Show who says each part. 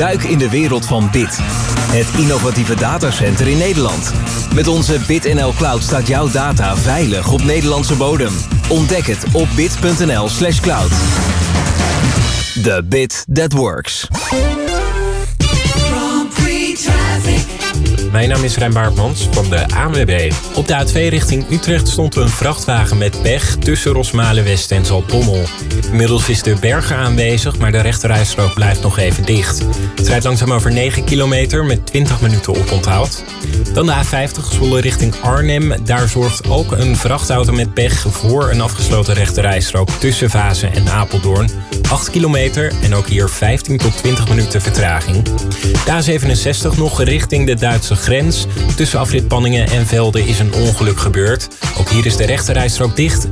Speaker 1: Duik in de wereld van BIT. Het innovatieve datacenter in Nederland. Met onze BitNL Cloud staat jouw data veilig op Nederlandse bodem. Ontdek het op bit.nl/cloud. The bit that works.
Speaker 2: Mijn naam is Rijn Baartmans van de ANWB. Op de A2 richting Utrecht stond een vrachtwagen met pech tussen Rosmalen-West en Zaltbommel. Inmiddels is de berger aanwezig, maar de rechterrijstrook blijft nog even dicht. Het rijdt langzaam over 9 kilometer met 20 minuten oponthoud. Dan de A50 Zwolle richting Arnhem. Daar zorgt ook een vrachtauto met pech voor een afgesloten rechterrijstrook tussen Vaassen en Apeldoorn. 8 kilometer en ook hier 15 tot 20 minuten vertraging. De A67 nog richting de Duitse grens. Tussen afrit Panningen en Velde is een ongeluk gebeurd. Ook hier is de rechterrijstrook dicht.